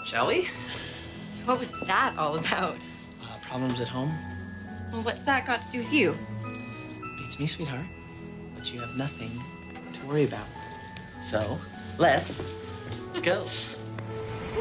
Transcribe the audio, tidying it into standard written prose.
Shall we? What was that all about? Problems at home? Well, what's that got to do with you? Beats me, sweetheart. But you have nothing to worry about. So, let's go.